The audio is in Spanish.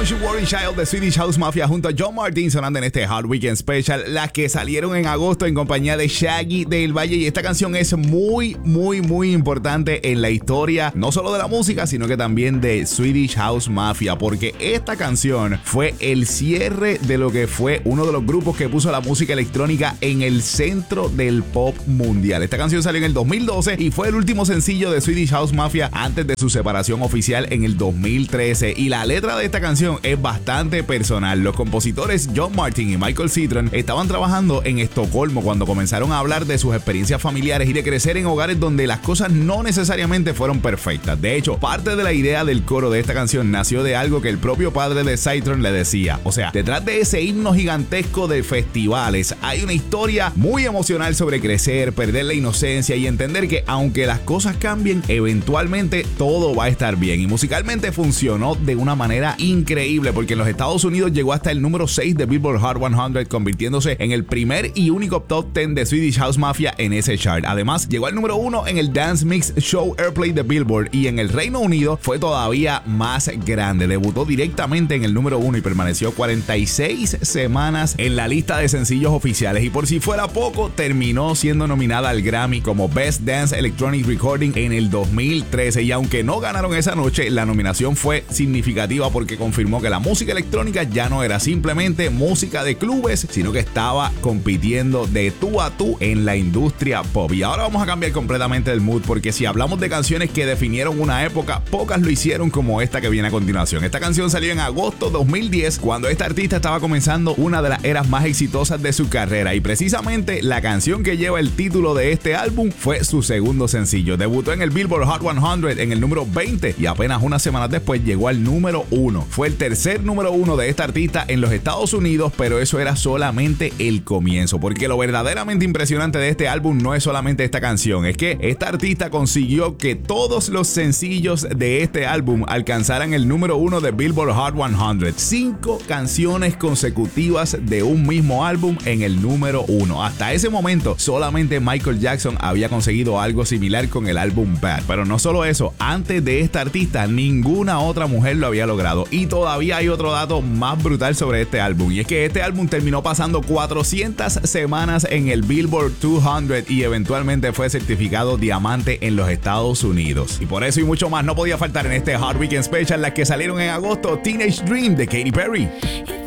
You Worry Child de Swedish House Mafia junto a John Martin sonando en este Hard Weekend Special, las que salieron en agosto en compañía de Shaggy del Valle. Y esta canción es muy importante en la historia, no solo de la música, sino que también de Swedish House Mafia, porque esta canción fue el cierre de lo que fue uno de los grupos que puso la música electrónica en el centro del pop mundial. Esta canción salió en el 2012 y fue el último sencillo de Swedish House Mafia antes de su separación oficial en el 2013. Y la letra de esta canción es bastante personal. Los compositores John Martin y Michael Citron estaban trabajando en Estocolmo cuando comenzaron a hablar de sus experiencias familiares y de crecer en hogares donde las cosas no necesariamente fueron perfectas. De hecho, parte de la idea del coro de esta canción nació de algo que el propio padre de Citron le decía. O sea, detrás de ese himno gigantesco de festivales hay una historia muy emocional sobre crecer, perder la inocencia y entender que aunque las cosas cambien, eventualmente todo va a estar bien. Y musicalmente funcionó de una manera increíble porque en los Estados Unidos llegó hasta el número 6 de Billboard Hot 100, convirtiéndose en el primer y único top 10 de Swedish House Mafia en ese chart. Además, llegó al número 1 en el Dance Mix Show Airplay de Billboard y en el Reino Unido fue todavía más grande. Debutó directamente en el número 1 y permaneció 46 semanas en la lista de sencillos oficiales. Y por si fuera poco, terminó siendo nominada al Grammy como Best Dance Electronic Recording en el 2013. Y aunque no ganaron esa noche, la nominación fue significativa porque confirmó que la música electrónica ya no era simplemente música de clubes, sino que estaba compitiendo de tú a tú en la industria pop. Y ahora vamos a cambiar completamente el mood porque si hablamos de canciones que definieron una época, pocas lo hicieron como esta que viene a continuación. Esta canción salió en agosto 2010 cuando esta artista estaba comenzando una de las eras más exitosas de su carrera y precisamente la canción que lleva el título de este álbum fue su segundo sencillo. Debutó en el Billboard Hot 100 en el número 20 y apenas unas semanas después llegó al número 1. Fue el tercer número 1 de esta artista en los Estados Unidos, pero eso era solamente el comienzo, porque lo verdaderamente impresionante de este álbum no es solamente esta canción, es que esta artista consiguió que todos los sencillos de este álbum alcanzaran el número 1 de Billboard Hot 100. 5 canciones consecutivas de un mismo álbum en el número 1. Hasta ese momento, solamente Michael Jackson había conseguido algo similar con el álbum Bad. Pero no solo eso, antes de esta artista, ninguna otra mujer lo había logrado. Y todavía hay otro dato más brutal sobre este álbum, y es que este álbum terminó pasando 400 semanas en el Billboard 200 y eventualmente fue certificado diamante en los Estados Unidos. Y por eso y mucho más no podía faltar en este Hard Weekend Special las que salieron en agosto: Teenage Dream de Katy Perry.